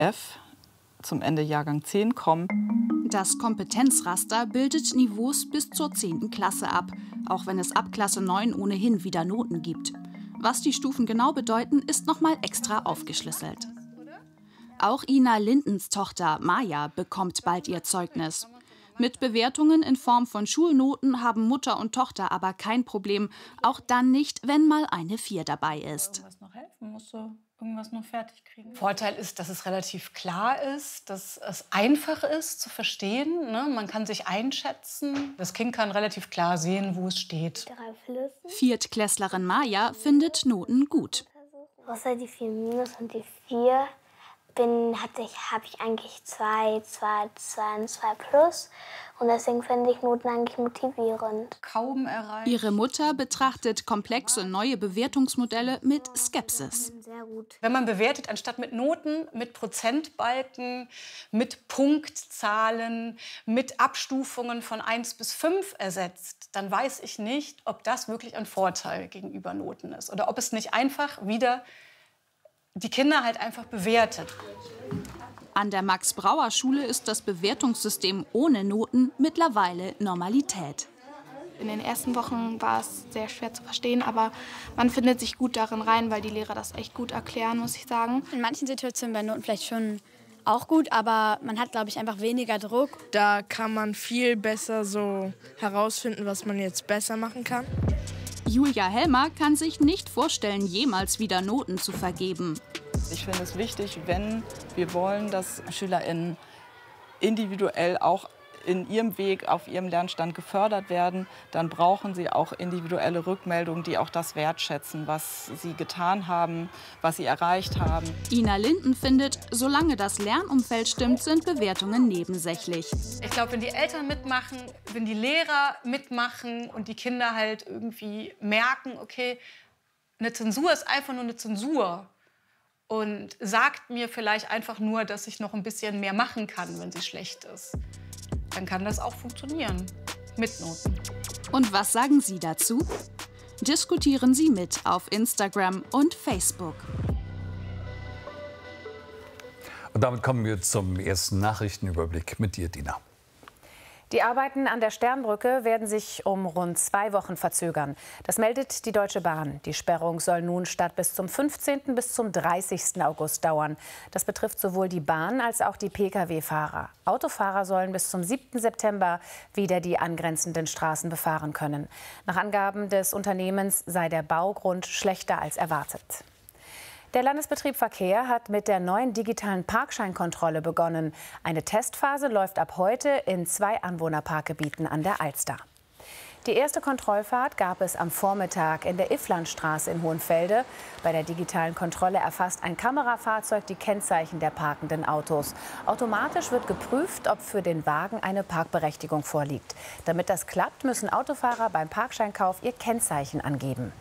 F zum Ende Jahrgang 10 kommen. Das Kompetenzraster bildet Niveaus bis zur 10. Klasse ab, auch wenn es ab Klasse 9 ohnehin wieder Noten gibt. Was die Stufen genau bedeuten, ist nochmal extra aufgeschlüsselt. Auch Ina Lindens Tochter Maja bekommt bald ihr Zeugnis. Mit Bewertungen in Form von Schulnoten haben Mutter und Tochter aber kein Problem, auch dann nicht, wenn mal eine 4 dabei ist. Irgendwas noch helfen, musst du irgendwas noch fertig kriegen. Vorteil ist, dass es relativ klar ist, dass es einfach ist zu verstehen. Ne? Man kann sich einschätzen. Das Kind kann relativ klar sehen, wo es steht. Viertklässlerin Maja findet Noten gut. Außer die 4 minus und die 4 habe ich eigentlich 2 und 2 plus. Und deswegen finde ich Noten eigentlich motivierend. Kaum erreicht. Ihre Mutter betrachtet komplexe neue Bewertungsmodelle mit Skepsis. Sehr gut. Wenn man bewertet, anstatt mit Noten, mit Prozentbalken, mit Punktzahlen, mit Abstufungen von 1 bis 5 ersetzt, dann weiß ich nicht, ob das wirklich ein Vorteil gegenüber Noten ist. Oder ob es nicht einfach wieder die Kinder halt einfach bewertet. An der Max-Brauer-Schule ist das Bewertungssystem ohne Noten mittlerweile Normalität. In den ersten Wochen war es sehr schwer zu verstehen, aber man findet sich gut darin rein, weil die Lehrer das echt gut erklären, muss ich sagen. In manchen Situationen wären Noten vielleicht schon auch gut, aber man hat, glaube ich, einfach weniger Druck. Da kann man viel besser so herausfinden, was man jetzt besser machen kann. Julia Helmer kann sich nicht vorstellen, jemals wieder Noten zu vergeben. Ich finde es wichtig, wenn wir wollen, dass SchülerInnen individuell auch in ihrem Weg, auf ihrem Lernstand gefördert werden, dann brauchen sie auch individuelle Rückmeldungen, die auch das wertschätzen, was sie getan haben, was sie erreicht haben. Ina Linden findet, solange das Lernumfeld stimmt, sind Bewertungen nebensächlich. Ich glaube, wenn die Eltern mitmachen, wenn die Lehrer mitmachen und die Kinder halt irgendwie merken, okay, eine Zensur ist einfach nur eine Zensur und sagt mir vielleicht einfach nur, dass ich noch ein bisschen mehr machen kann, wenn sie schlecht ist, dann kann das auch funktionieren mit Noten. Und was sagen Sie dazu? Diskutieren Sie mit auf Instagram und Facebook. Und damit kommen wir zum ersten Nachrichtenüberblick mit dir, Dina. Die Arbeiten an der Sternbrücke werden sich um rund 2 Wochen verzögern. Das meldet die Deutsche Bahn. Die Sperrung soll nun statt bis zum 15. bis zum 30. August dauern. Das betrifft sowohl die Bahn als auch die Pkw-Fahrer. Autofahrer sollen bis zum 7. September wieder die angrenzenden Straßen befahren können. Nach Angaben des Unternehmens sei der Baugrund schlechter als erwartet. Der Landesbetrieb Verkehr hat mit der neuen digitalen Parkscheinkontrolle begonnen. Eine Testphase läuft ab heute in 2 Anwohnerparkgebieten an der Alster. Die erste Kontrollfahrt gab es am Vormittag in der Ifflandstraße in Hohenfelde. Bei der digitalen Kontrolle erfasst ein Kamerafahrzeug die Kennzeichen der parkenden Autos. Automatisch wird geprüft, ob für den Wagen eine Parkberechtigung vorliegt. Damit das klappt, müssen Autofahrer beim Parkscheinkauf ihr Kennzeichen angeben.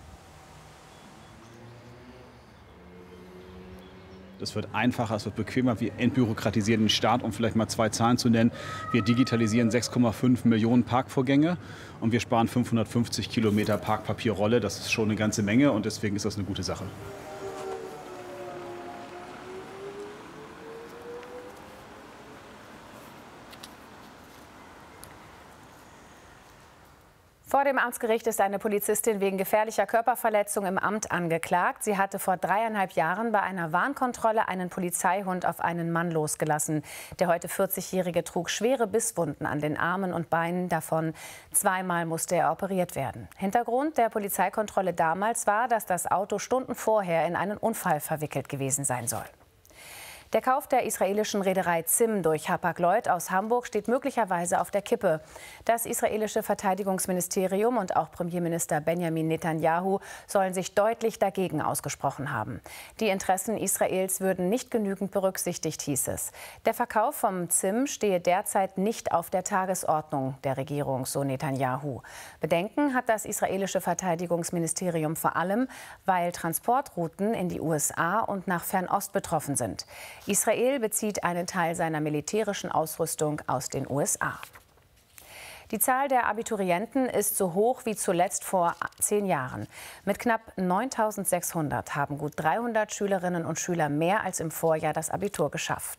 Es wird einfacher, es wird bequemer. Wir entbürokratisieren den Staat, um vielleicht mal 2 Zahlen zu nennen. Wir digitalisieren 6,5 Millionen Parkvorgänge und wir sparen 550 Kilometer Parkpapierrolle. Das ist schon eine ganze Menge und deswegen ist das eine gute Sache. Vor dem Amtsgericht ist eine Polizistin wegen gefährlicher Körperverletzung im Amt angeklagt. Sie hatte vor 3,5 Jahren bei einer Warnkontrolle einen Polizeihund auf einen Mann losgelassen. Der heute 40-Jährige trug schwere Bisswunden an den Armen und Beinen. Davon 2-mal musste er operiert werden. Hintergrund der Polizeikontrolle damals war, dass das Auto Stunden vorher in einen Unfall verwickelt gewesen sein soll. Der Kauf der israelischen Reederei ZIM durch Hapag-Lloyd aus Hamburg steht möglicherweise auf der Kippe. Das israelische Verteidigungsministerium und auch Premierminister Benjamin Netanyahu sollen sich deutlich dagegen ausgesprochen haben. Die Interessen Israels würden nicht genügend berücksichtigt, hieß es. Der Verkauf vom ZIM stehe derzeit nicht auf der Tagesordnung der Regierung, so Netanyahu. Bedenken hat das israelische Verteidigungsministerium vor allem, weil Transportrouten in die USA und nach Fernost betroffen sind. Israel bezieht einen Teil seiner militärischen Ausrüstung aus den USA. Die Zahl der Abiturienten ist so hoch wie zuletzt vor 10 Jahren. Mit knapp 9.600 haben gut 300 Schülerinnen und Schüler mehr als im Vorjahr das Abitur geschafft.